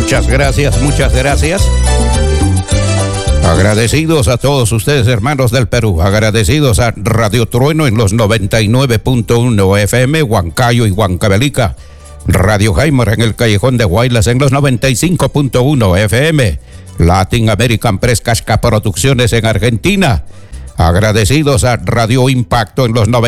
Muchas gracias, muchas gracias. Agradecidos a todos ustedes, hermanos del Perú. Agradecidos a Radio Trueno en los 99.1 FM, Huancayo y Huancavelica. Radio Jaimar en el Callejón de Guaylas en los 95.1 FM. Latin American Press Casca Producciones en Argentina. Agradecidos a Radio Impacto en los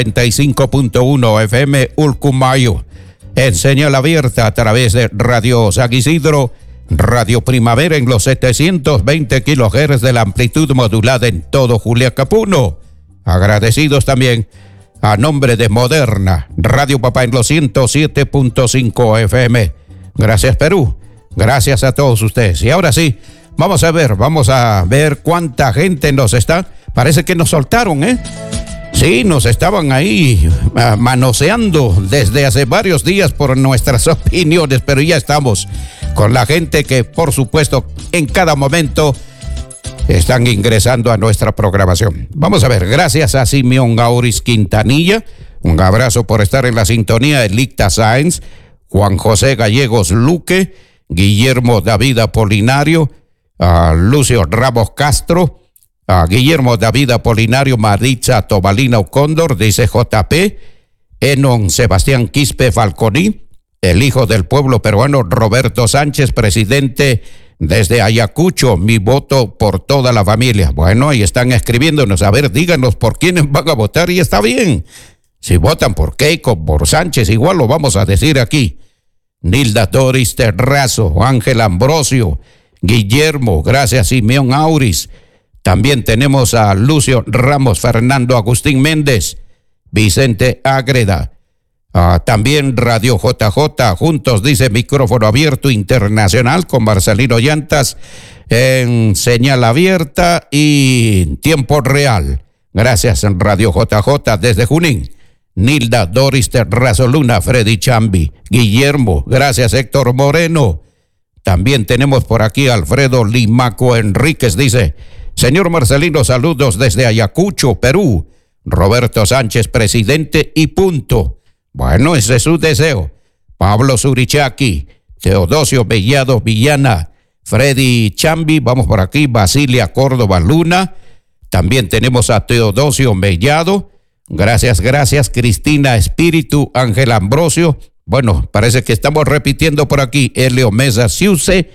95.1 FM, Ulcumayo. En señal abierta a través de Radio San Isidro, Radio Primavera en los 720 kHz de la amplitud modulada en todo Juliacapuno. Agradecidos también a nombre de Moderna, Radio Papá en los 107.5 FM. Gracias, Perú. Gracias a todos ustedes. Y ahora sí, vamos a ver cuánta gente nos está. Parece que nos soltaron, ¿eh? Sí, nos estaban ahí manoseando desde hace varios días por nuestras opiniones, pero ya estamos con la gente que, por supuesto, en cada momento están ingresando a nuestra programación. Vamos a ver, gracias a Simeón Auris Quintanilla, un abrazo por estar en la sintonía, Elicta Sáenz, Juan José Gallegos Luque, Guillermo David Apolinario, a Lucio Ramos Castro, a Guillermo David Apolinario, Maritza Tobalina Ocóndor, dice JP, Enon Sebastián Quispe Falconi, el hijo del pueblo peruano Roberto Sánchez, presidente desde Ayacucho, mi voto por toda la familia. Bueno, ahí están escribiéndonos, a ver, díganos por quiénes van a votar y está bien. Si votan por Keiko, por Sánchez, igual lo vamos a decir aquí. Nilda Doris Terrazo, Ángel Ambrosio, Guillermo, gracias Simeón Auris. También tenemos a Lucio Ramos, Fernando Agustín Méndez, Vicente Ágreda. También Radio JJ, juntos dice micrófono abierto internacional con Marcelino Llantas en señal abierta y tiempo real. Gracias en Radio JJ desde Junín. Nilda Doris Terrazo Luna, Freddy Chambi, Guillermo, gracias Héctor Moreno. También tenemos por aquí Alfredo Limaco Enríquez, dice, señor Marcelino, saludos desde Ayacucho, Perú. Roberto Sánchez, presidente y punto. Bueno, ese es su deseo. Pablo Surichaki, Teodosio Bellado Villana, Freddy Chambi, vamos por aquí, Basilia Córdoba Luna. También tenemos a Teodosio Mellado. Gracias, Cristina Espíritu, Ángel Ambrosio. Bueno, parece que estamos repitiendo por aquí. Elio Mesa Ciuse.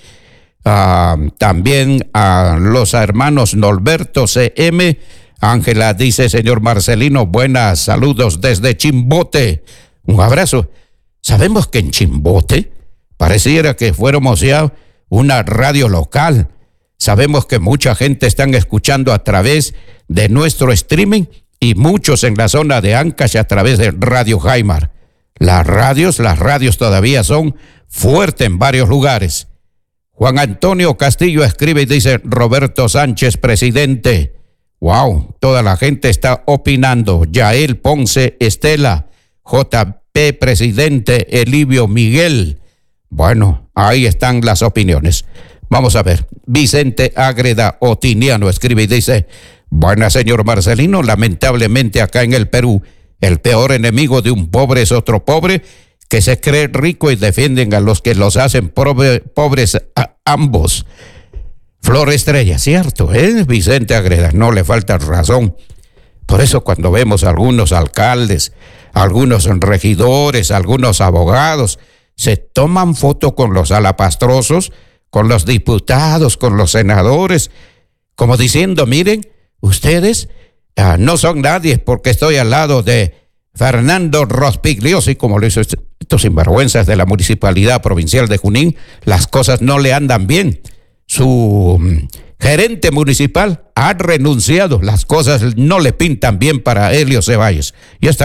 También a los hermanos Norberto CM. Ángela dice, señor Marcelino, buenas, saludos desde Chimbote. Un abrazo. Sabemos que en Chimbote pareciera que fuéramos ya una radio local. Sabemos que mucha gente están escuchando a través de nuestro streaming y muchos en la zona de Ancash a través de Radio Jaimar. Las radios todavía son fuertes en varios lugares. Juan Antonio Castillo escribe y dice, Roberto Sánchez, presidente. Wow, toda la gente está opinando. Yael Ponce Estela, JP, presidente, Elivio Miguel. Bueno, ahí están las opiniones. Vamos a ver. Vicente Ágreda Otiniano escribe y dice, buena, señor Marcelino, lamentablemente acá en el Perú, el peor enemigo de un pobre es otro pobre que se cree rico y defienden a los que los hacen pobres a ambos. Flor Estrella, cierto, Vicente Ágreda, no le falta razón. Por eso cuando vemos a algunos alcaldes, algunos regidores, algunos abogados, se toman foto con los alapastrosos, con los diputados, con los senadores, como diciendo, miren, ustedes no son nadie porque estoy al lado de Fernando Rospigliosi, como lo hizo estos sinvergüenzas de la Municipalidad Provincial de Junín. Las cosas no le andan bien. Su gerente municipal ha renunciado. Las cosas no le pintan bien para Helio Ceballos.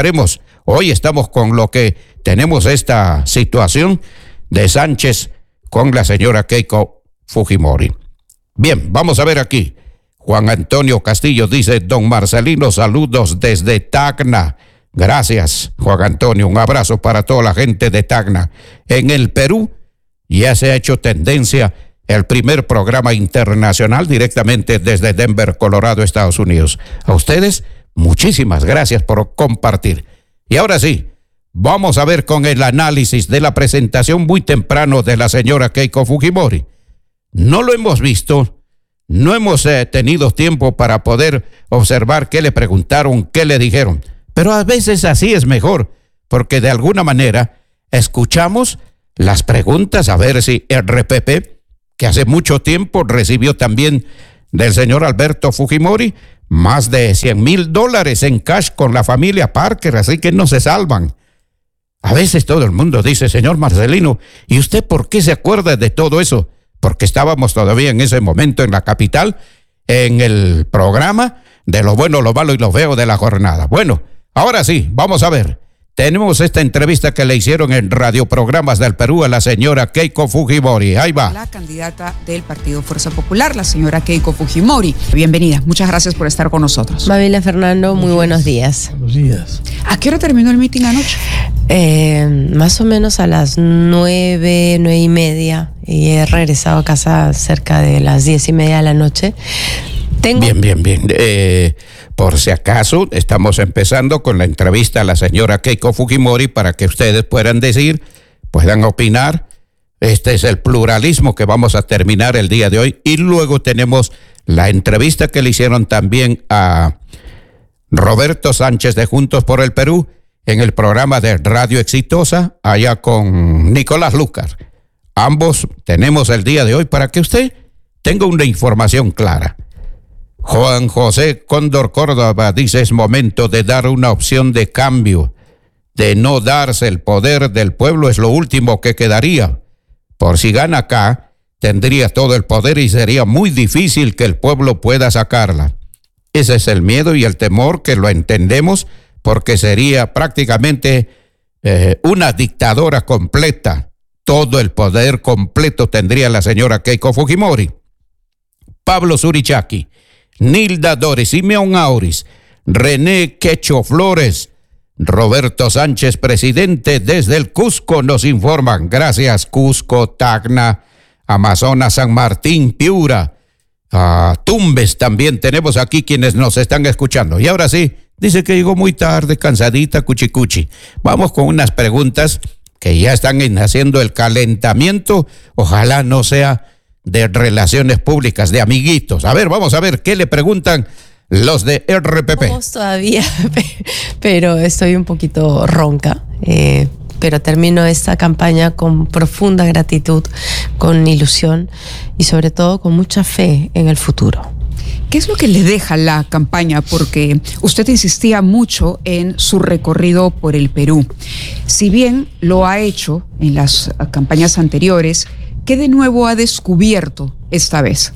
Hoy estamos con lo que tenemos esta situación de Sánchez con la señora Keiko Fujimori. Bien, vamos a ver aquí. Juan Antonio Castillo dice, don Marcelino, saludos desde Tacna. Gracias, Juan Antonio. Un abrazo para toda la gente de Tacna. En el Perú ya se ha hecho tendencia el primer programa internacional directamente desde Denver, Colorado, Estados Unidos. A ustedes, muchísimas gracias por compartir. Y ahora sí, vamos a ver con el análisis de la presentación muy temprano de la señora Keiko Fujimori. No lo hemos visto, no hemos tenido tiempo para poder observar qué le preguntaron, qué le dijeron, pero a veces así es mejor, porque de alguna manera escuchamos las preguntas, a ver si RPP, que hace mucho tiempo recibió también del señor Alberto Fujimori más de $100,000 en cash con la familia Parker, así que no se salvan. A veces todo el mundo dice, señor Marcelino, ¿y usted por qué se acuerda de todo eso? Porque estábamos todavía en ese momento en la capital, en el programa de lo bueno, lo malo y lo feo de la jornada. Bueno, ahora sí, vamos a ver. Tenemos esta entrevista que le hicieron en radioprogramas del Perú a la señora Keiko Fujimori. Ahí va. La candidata del Partido Fuerza Popular, la señora Keiko Fujimori. Bienvenida, muchas gracias por estar con nosotros. Mabila, Fernando, muy buenos días. Buenos días. ¿A qué hora terminó el meeting anoche? Más o menos a las 9:30, y he regresado a casa cerca de las 10:30 de la noche. Bien. Por si acaso, estamos empezando con la entrevista a la señora Keiko Fujimori para que ustedes puedan decir, puedan opinar. Este es el pluralismo que vamos a terminar el día de hoy. Y luego tenemos la entrevista que le hicieron también a Roberto Sánchez de Juntos por el Perú en el programa de Radio Exitosa, allá con Nicolás Lucar. Ambos tenemos el día de hoy para que usted tenga una información clara. Juan José Cóndor Córdoba dice, es momento de dar una opción de cambio, de no darse el poder del pueblo, es lo último que quedaría. Por si gana acá, tendría todo el poder y sería muy difícil que el pueblo pueda sacarla. Ese es el miedo y el temor, que lo entendemos, porque sería prácticamente una dictadora completa. Todo el poder completo tendría la señora Keiko Fujimori. Pablo Surichaki, Nilda Dores, Simeón Auris, René Quecho Flores, Roberto Sánchez, presidente desde el Cusco, nos informan. Gracias, Cusco, Tacna, Amazonas, San Martín, Piura, Tumbes, también tenemos aquí quienes nos están escuchando. Y ahora sí, dice que llegó muy tarde, cansadita, cuchicuchi. Vamos con unas preguntas que ya están haciendo el calentamiento. Ojalá no sea de relaciones públicas, de amiguitos. A ver, vamos a ver qué le preguntan los de RPP. Vamos todavía, pero estoy un poquito ronca. Pero termino esta campaña con profunda gratitud, con ilusión y sobre todo con mucha fe en el futuro. ¿Qué es lo que le deja la campaña? Porque usted insistía mucho en su recorrido por el Perú. Si bien lo ha hecho en las campañas anteriores, ¿qué de nuevo ha descubierto esta vez?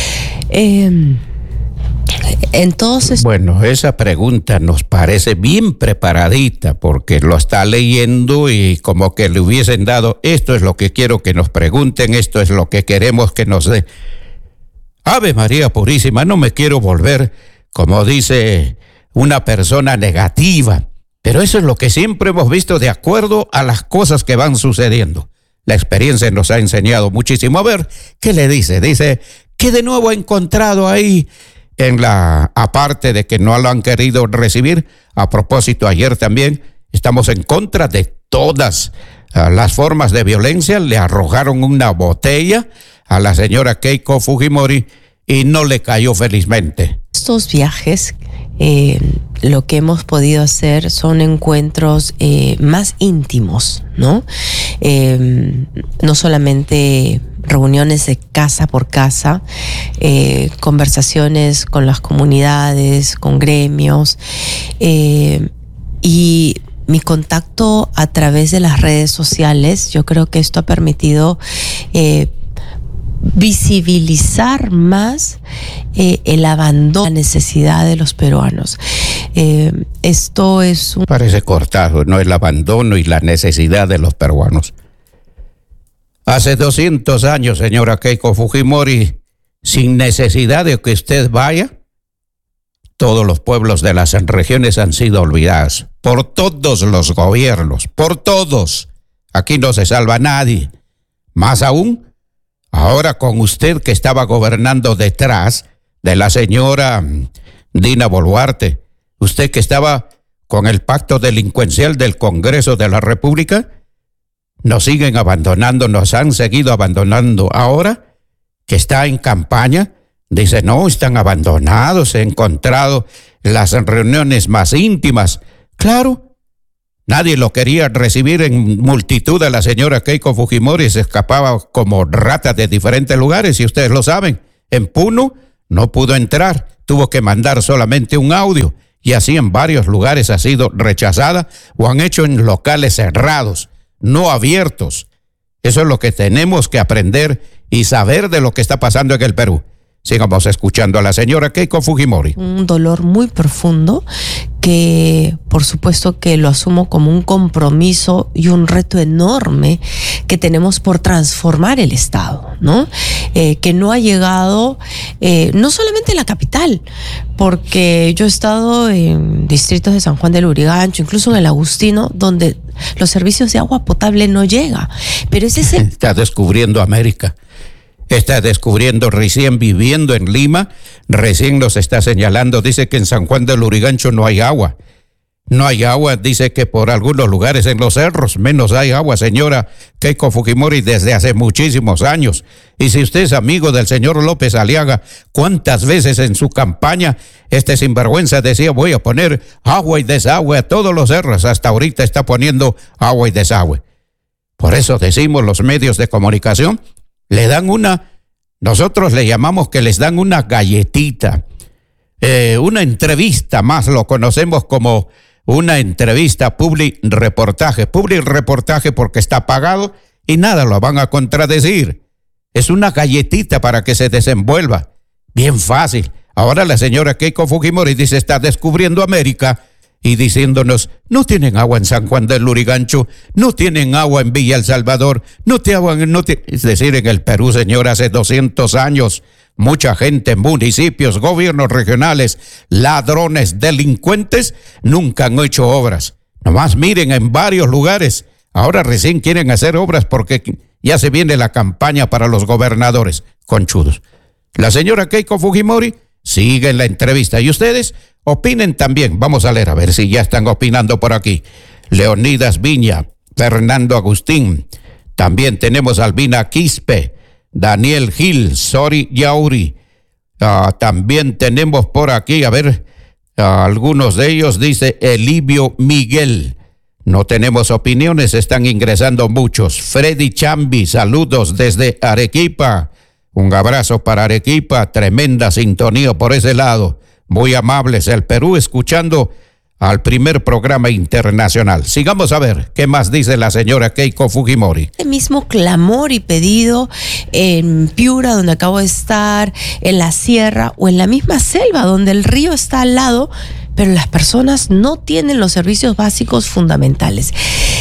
Bueno, esa pregunta nos parece bien preparadita, porque lo está leyendo y como que le hubiesen dado, esto es lo que quiero que nos pregunten, esto es lo que queremos que nos dé. Ave María Purísima, no me quiero volver, como dice, una persona negativa, pero eso es lo que siempre hemos visto de acuerdo a las cosas que van sucediendo. La experiencia nos ha enseñado muchísimo. A ver, ¿qué le dice? Dice que de nuevo ha encontrado ahí aparte de que no lo han querido recibir. A propósito, ayer también estamos en contra de todas las formas de violencia. Le arrojaron una botella a la señora Keiko Fujimori y no le cayó felizmente. Estos viajes, lo que hemos podido hacer son encuentros más íntimos, ¿no? No solamente reuniones de casa por casa, conversaciones con las comunidades, con gremios, y mi contacto a través de las redes sociales. Yo creo que esto ha permitido visibilizar más el abandono, la necesidad de los peruanos. Esto es Parece cortado, ¿no? El abandono y la necesidad de los peruanos. Hace 200 años, señora Keiko Fujimori, sin necesidad de que usted vaya, todos los pueblos de las regiones han sido olvidados por todos los gobiernos, por todos. Aquí no se salva nadie. Más aún, ahora con usted que estaba gobernando detrás de la señora Dina Boluarte, usted que estaba con el pacto delincuencial del Congreso de la República? Nos siguen abandonando, nos han seguido abandonando. Ahora que está en campaña, dice, no, están abandonados, he encontrado las reuniones más íntimas. Claro, nadie lo quería recibir en multitud a la señora Keiko Fujimori, se escapaba como rata de diferentes lugares, y ustedes lo saben. En Puno no pudo entrar, tuvo que mandar solamente un audio, y así en varios lugares ha sido rechazada o han hecho en locales cerrados, no abiertos. Eso es lo que tenemos que aprender y saber de lo que está pasando en el Perú. Sigamos escuchando a la señora Keiko Fujimori. Un dolor muy profundo que por supuesto que lo asumo como un compromiso y un reto enorme que tenemos por transformar el Estado, ¿no? Que no ha llegado no solamente en la capital, porque yo he estado en distritos de San Juan del Lurigancho, incluso en el Agustino, donde los servicios de agua potable no llegan. Pero ese es Está descubriendo América. Está descubriendo, recién viviendo en Lima, recién nos está señalando, dice que en San Juan del Lurigancho no hay agua. No hay agua, dice que por algunos lugares en los cerros menos hay agua, señora Keiko Fujimori, desde hace muchísimos años. Y si usted es amigo del señor López Aliaga, ¿cuántas veces en su campaña este sinvergüenza decía, voy a poner agua y desagüe a todos los cerros? Hasta ahorita está poniendo agua y desagüe. Por eso decimos, los medios de comunicación le dan nosotros le llamamos que les dan una galletita, una entrevista más, lo conocemos como una entrevista public reportaje porque está pagado y nada lo van a contradecir. Es una galletita para que se desenvuelva, bien fácil. Ahora la señora Keiko Fujimori dice, está descubriendo América y diciéndonos, no tienen agua en San Juan del Lurigancho, no tienen agua en Villa El Salvador, es decir, en el Perú, señora, hace 200 años, mucha gente, municipios, gobiernos regionales, ladrones, delincuentes, nunca han hecho obras. Nomás miren en varios lugares, ahora recién quieren hacer obras porque ya se viene la campaña para los gobernadores, conchudos. La señora Keiko Fujimori sigue en la entrevista y ustedes opinen también. Vamos a leer a ver si ya están opinando por aquí. Leonidas Viña, Fernando Agustín, también tenemos Albina Quispe, Daniel Gil, Sori Yauri, también tenemos por aquí, a ver, algunos de ellos, dice Elibio Miguel. No tenemos opiniones, están ingresando muchos. Freddy Chambi, saludos desde Arequipa. Un abrazo para Arequipa, tremenda sintonía por ese lado. Muy amables, el Perú escuchando al primer programa internacional. Sigamos a ver qué más dice la señora Keiko Fujimori. El mismo clamor y pedido en Piura, donde acabo de estar, en la sierra o en la misma selva, donde el río está al lado, pero las personas no tienen los servicios básicos fundamentales.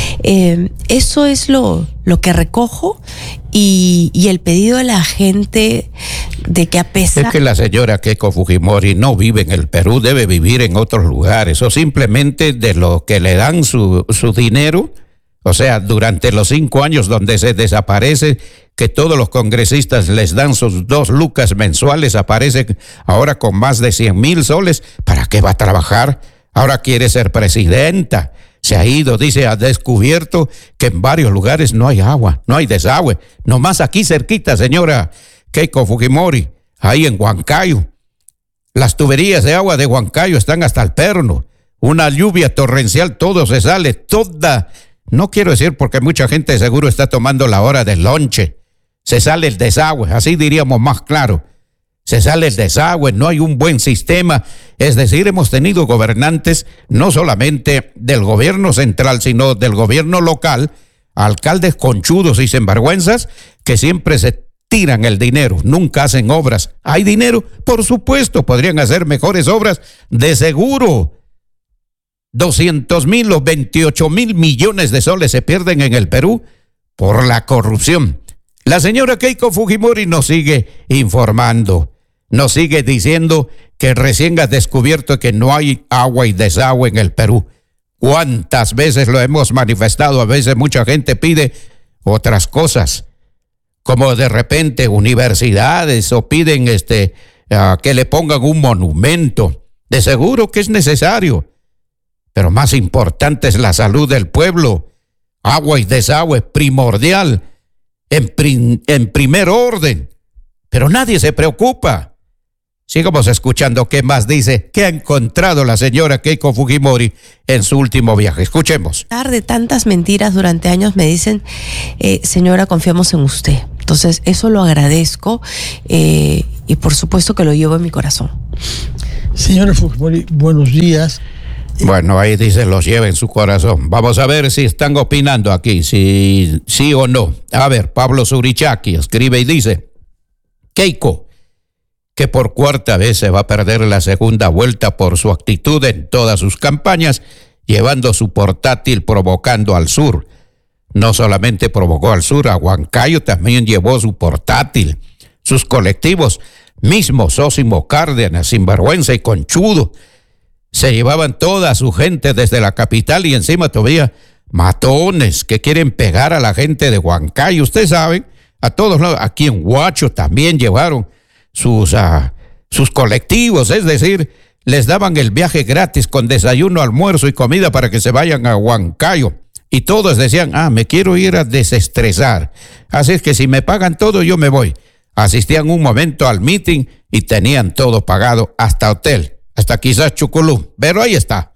Eso es lo que recojo y el pedido de la gente de que a pesar... Es que la señora Keiko Fujimori no vive en el Perú, debe vivir en otros lugares, o simplemente de lo que le dan su dinero, o sea, durante los 5 años donde se desaparece, que todos los congresistas les dan sus 2 lucas mensuales, aparece ahora con más de 100,000 soles. ¿Para qué va a trabajar? Ahora quiere ser presidenta. Se ha ido, dice, ha descubierto que en varios lugares no hay agua, no hay desagüe. Nomás aquí cerquita, señora Keiko Fujimori, ahí en Huancayo. Las tuberías de agua de Huancayo están hasta el perno. Una lluvia torrencial, todo se sale, toda. No quiero decir porque mucha gente seguro está tomando la hora del lonche. Se sale el desagüe, así diríamos más claro. Se sale el desagüe, no hay un buen sistema. Es decir, hemos tenido gobernantes no solamente del gobierno central, sino del gobierno local, alcaldes conchudos y sinvergüenzas que siempre se tiran el dinero, nunca hacen obras. ¿Hay dinero? Por supuesto, podrían hacer mejores obras, de seguro. 200,000 o 28,000 millones de soles se pierden en el Perú por la corrupción. La señora Keiko Fujimori nos sigue informando. Nos sigue diciendo que recién ha descubierto que no hay agua y desagüe en el Perú. ¿Cuántas veces lo hemos manifestado? A veces mucha gente pide otras cosas, como de repente universidades o piden que le pongan un monumento. De seguro que es necesario, pero más importante es la salud del pueblo. Agua y desagüe primordial, en primer orden, pero nadie se preocupa. Sigamos escuchando qué más dice, qué ha encontrado la señora Keiko Fujimori en su último viaje. Escuchemos. De tantas mentiras durante años me dicen, señora, confiamos en usted. Entonces, eso lo agradezco y por supuesto que lo llevo en mi corazón. Señora Fujimori, buenos días. Bueno, ahí dice, los lleva en su corazón. Vamos a ver si están opinando aquí, si sí o no. A ver, Pablo Zurichaki escribe y dice, Keiko, que por cuarta vez se va a perder la segunda vuelta por su actitud en todas sus campañas, llevando su portátil provocando al sur. No solamente provocó al sur, a Huancayo también llevó su portátil. Sus colectivos, mismo Sósimo Cárdenas, sinvergüenza y conchudo, se llevaban toda su gente desde la capital y encima todavía matones que quieren pegar a la gente de Huancayo. Ustedes saben, a todos lados, aquí en Huacho también llevaron sus colectivos, es decir, les daban el viaje gratis con desayuno, almuerzo y comida para que se vayan a Huancayo. Y todos decían, me quiero ir a desestresar. Así es que si me pagan todo, yo me voy. Asistían un momento al meeting y tenían todo pagado, hasta hotel, hasta quizás Chuculú. Pero ahí está.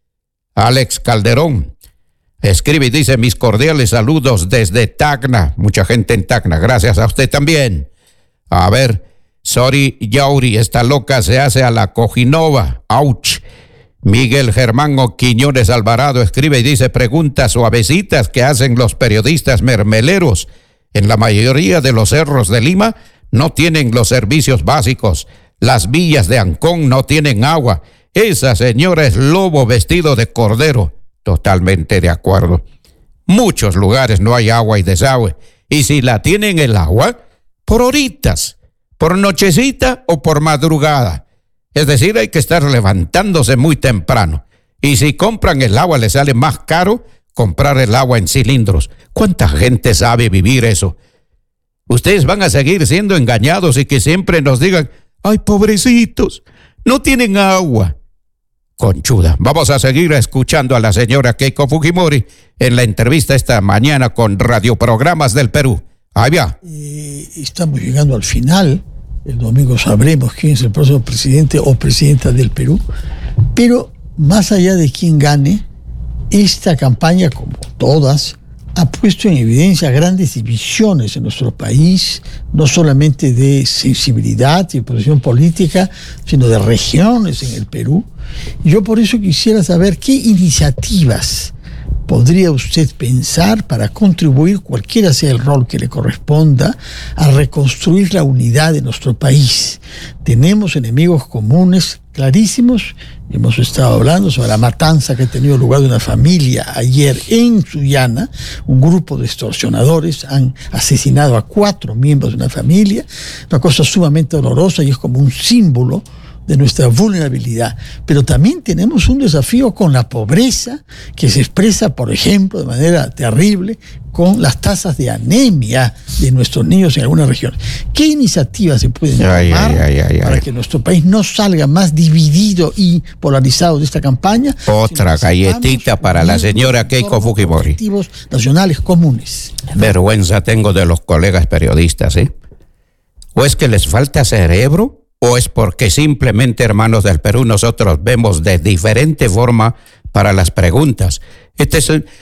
Alex Calderón escribe y dice, mis cordiales saludos desde Tacna. Mucha gente en Tacna, gracias a usted también. A ver, Sori Yauri, esta loca se hace a la Cojinova. ¡Auch! Miguel Germán Quiñones Alvarado escribe y dice, preguntas suavecitas que hacen los periodistas mermeleros. En la mayoría de los cerros de Lima no tienen los servicios básicos. Las villas de Ancón no tienen agua. Esa señora es lobo vestido de cordero. Totalmente de acuerdo. Muchos lugares no hay agua y desagüe. Y si la tienen el agua, por horitas, por nochecita o por madrugada. Es decir, hay que estar levantándose muy temprano. Y si compran el agua, les sale más caro comprar el agua en cilindros. ¿Cuánta gente sabe vivir eso? Ustedes van a seguir siendo engañados y que siempre nos digan, ay, pobrecitos, no tienen agua. Conchuda. Vamos a seguir escuchando a la señora Keiko Fujimori en la entrevista esta mañana con Radioprogramas del Perú. Ahí va. Estamos llegando al final. El domingo sabremos quién es el próximo presidente o presidenta del Perú. Pero más allá de quién gane, esta campaña, como todas, ha puesto en evidencia grandes divisiones en nuestro país, no solamente de sensibilidad y posición política, sino de regiones en el Perú. Yo por eso quisiera saber qué iniciativas podría usted pensar para contribuir, cualquiera sea el rol que le corresponda, a reconstruir la unidad de nuestro país. Tenemos enemigos comunes clarísimos. Hemos estado hablando sobre la matanza que ha tenido lugar de una familia ayer en Sullana. Un grupo de extorsionadores han asesinado a 4 miembros de una familia. Una cosa sumamente dolorosa y es como un símbolo de nuestra vulnerabilidad. Pero también tenemos un desafío con la pobreza que se expresa, por ejemplo, de manera terrible con las tasas de anemia de nuestros niños en algunas regiones. ¿Qué iniciativas se pueden tomar para que nuestro país no salga más dividido y polarizado de esta campaña? Otra galletita para la señora Keiko Fujimori. Objetivos nacionales comunes. Vergüenza tengo de los colegas periodistas, ¿eh? ¿O es que les falta cerebro? ¿O es porque simplemente, hermanos del Perú, nosotros vemos de diferente forma para las preguntas? Este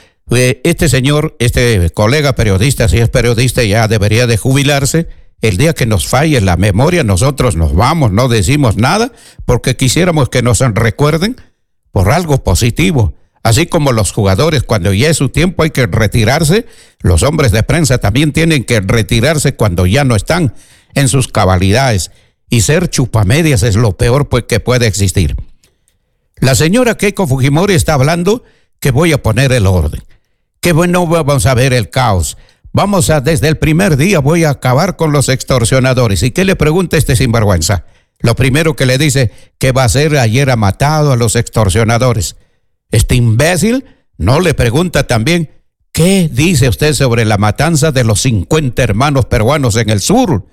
señor, este colega periodista, si es periodista, ya debería de jubilarse. El día que nos falle la memoria, nosotros nos vamos, no decimos nada, porque quisiéramos que nos recuerden por algo positivo. Así como los jugadores, cuando ya es su tiempo, hay que retirarse. Los hombres de prensa también tienen que retirarse cuando ya no están en sus cabalidades. Y ser chupamedias es lo peor que puede existir. La señora Keiko Fujimori está hablando que voy a poner el orden, que bueno, vamos a ver el caos. Desde el primer día voy a acabar con los extorsionadores. ¿Y qué le pregunta este sinvergüenza? Lo primero que le dice, ¿qué va a hacer? Ayer ha matado a los extorsionadores. Este imbécil no le pregunta también, ¿qué dice usted sobre la matanza de los 50 hermanos peruanos en el sur?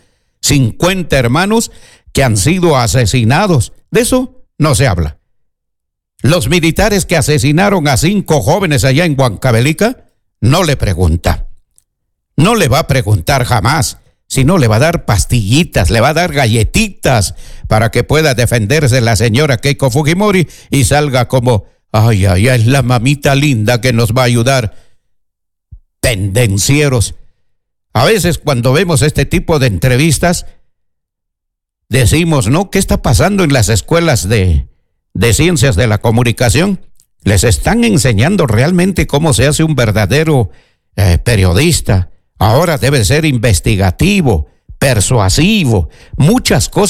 50 hermanos que han sido asesinados. De eso no se habla. los militares que asesinaron a 5 jóvenes allá en Huancavelica, no le pregunta. No le va a preguntar jamás, sino le va a dar pastillitas, le va a dar galletitas para que pueda defenderse la señora Keiko Fujimori y salga como, ay, ay, ay, es la mamita linda que nos va a ayudar. Pendencieros. A veces cuando vemos este tipo de entrevistas, decimos, ¿no? ¿Qué está pasando en las escuelas de ciencias de la comunicación? Les están enseñando realmente cómo se hace un verdadero periodista. Ahora debe ser investigativo, persuasivo, muchas cosas